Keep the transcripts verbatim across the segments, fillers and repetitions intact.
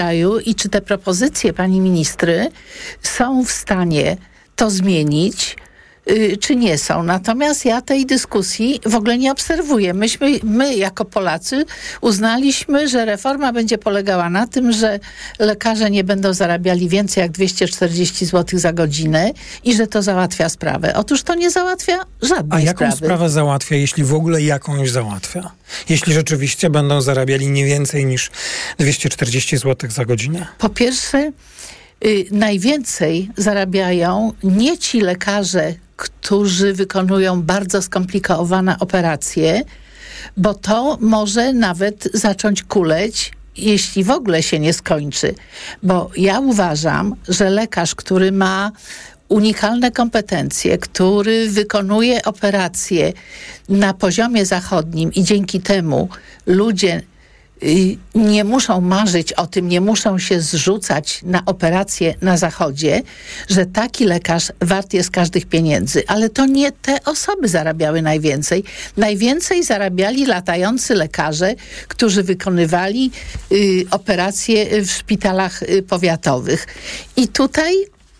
kraju i czy te propozycje pani ministry są w stanie to zmienić, yy, czy nie są. Natomiast ja tej dyskusji w ogóle nie obserwuję. Myśmy, my jako Polacy uznaliśmy, że reforma będzie polegała na tym, że lekarze nie będą zarabiali więcej jak dwieście czterdzieści złotych za godzinę i że to załatwia sprawę. Otóż to nie załatwia żadnej A jaką sprawy. sprawę załatwia, jeśli w ogóle jakąś załatwia? Jeśli rzeczywiście będą zarabiali nie więcej niż dwieście czterdzieści złotych za godzinę? Po pierwsze, y, najwięcej zarabiają nie ci lekarze, którzy wykonują bardzo skomplikowane operacje, bo to może nawet zacząć kuleć, jeśli w ogóle się nie skończy. Bo ja uważam, że lekarz, który ma unikalne kompetencje, który wykonuje operacje na poziomie zachodnim i dzięki temu ludzie y, nie muszą marzyć o tym, nie muszą się zrzucać na operacje na zachodzie, że taki lekarz wart jest każdych pieniędzy. Ale to nie te osoby zarabiały najwięcej. Najwięcej zarabiali latający lekarze, którzy wykonywali y, operacje w szpitalach y, powiatowych. I tutaj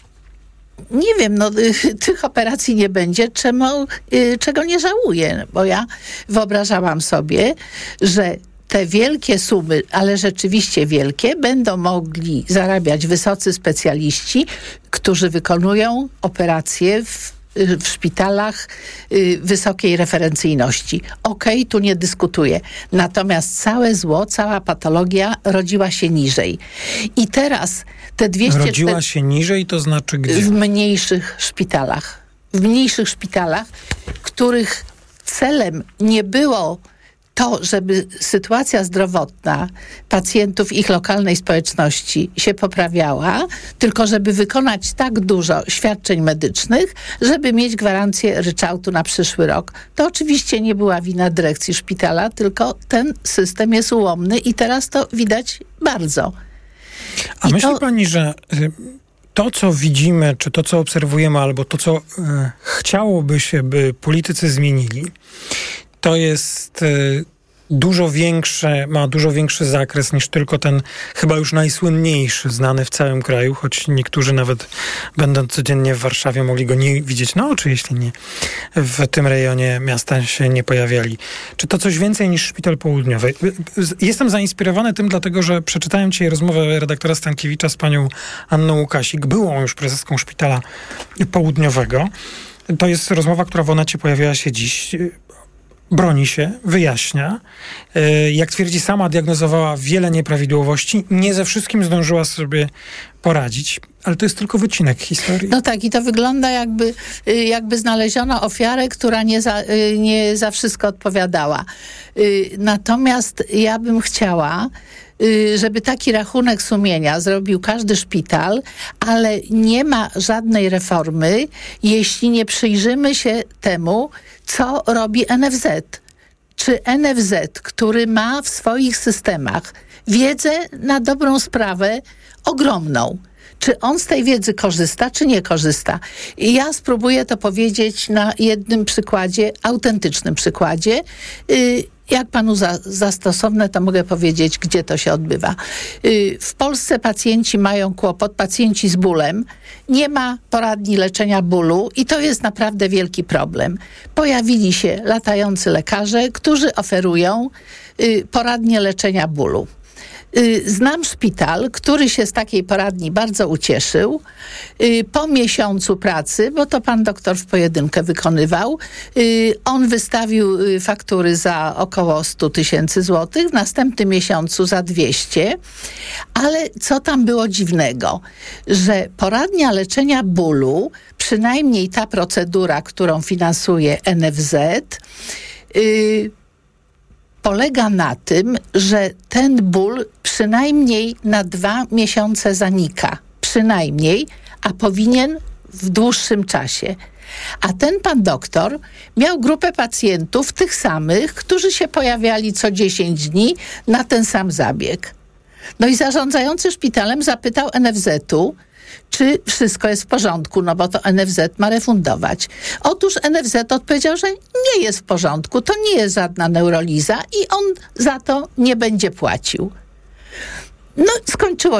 nie wiem, no y, tych operacji nie będzie, czemu, y, czego nie żałuję, bo ja wyobrażałam sobie, że te wielkie sumy, ale rzeczywiście wielkie, będą mogli zarabiać wysocy specjaliści, którzy wykonują operacje w, w szpitalach y, wysokiej referencyjności. Okej, okay, tu nie dyskutuję. Natomiast całe zło, cała patologia rodziła się niżej. I teraz te dwieście... Rodziła się niżej, to znaczy gdzie? W mniejszych szpitalach. W mniejszych szpitalach, których celem nie było to, żeby sytuacja zdrowotna pacjentów, ich lokalnej społeczności się poprawiała, tylko żeby wykonać tak dużo świadczeń medycznych, żeby mieć gwarancję ryczałtu na przyszły rok. To oczywiście nie była wina dyrekcji szpitala, tylko ten system jest ułomny i teraz to widać bardzo. A I myśli to... pani, że to, co widzimy, czy to, co obserwujemy, albo to, co e, chciałoby się, by politycy zmienili, to jest e, dużo większe, ma dużo większy zakres niż tylko ten chyba już najsłynniejszy, znany w całym kraju, choć niektórzy nawet będąc codziennie w Warszawie mogli go nie widzieć na oczy, jeśli nie w tym rejonie miasta się nie pojawiali. Czy to coś więcej niż Szpital Południowy? Jestem zainspirowany tym, dlatego że przeczytałem dzisiaj rozmowę redaktora Stankiewicza z panią Anną Łukasik, byłą już prezeską Szpitala Południowego. To jest rozmowa, która w Onecie pojawiała się dziś. Broni się, wyjaśnia. Jak twierdzi sama, diagnozowała wiele nieprawidłowości. Nie ze wszystkim zdążyła sobie poradzić. Ale to jest tylko wycinek historii. No tak, i to wygląda jakby, jakby znaleziono ofiarę, która nie za, nie za wszystko odpowiadała. Natomiast ja bym chciała, żeby taki rachunek sumienia zrobił każdy szpital, ale nie ma żadnej reformy, jeśli nie przyjrzymy się temu, co robi N F Z. Czy N F Z, który ma w swoich systemach wiedzę na dobrą sprawę ogromną, czy on z tej wiedzy korzysta, czy nie korzysta? I ja spróbuję to powiedzieć na jednym przykładzie, autentycznym przykładzie. Jak panu za, za stosowne, to mogę powiedzieć, gdzie to się odbywa. W Polsce pacjenci mają kłopot, pacjenci z bólem. Nie ma poradni leczenia bólu i to jest naprawdę wielki problem. Pojawili się latający lekarze, którzy oferują poradnie leczenia bólu. Znam szpital, który się z takiej poradni bardzo ucieszył. Po miesiącu pracy, bo to pan doktor w pojedynkę wykonywał, on wystawił faktury za około sto tysięcy złotych, w następnym miesiącu za dwieście. Ale co tam było dziwnego? Że poradnia leczenia bólu, przynajmniej ta procedura, którą finansuje N F Z, yy, polega na tym, że ten ból przynajmniej na dwa miesiące zanika. Przynajmniej, a powinien w dłuższym czasie. A ten pan doktor miał grupę pacjentów, tych samych, którzy się pojawiali co dziesięć dni na ten sam zabieg. No i zarządzający szpitalem zapytał N F Z-u, czy wszystko jest w porządku, no bo to N F Z ma refundować. Otóż N F Z odpowiedział, że nie jest w porządku, to nie jest żadna neuroliza i on za to nie będzie płacił. no skończyło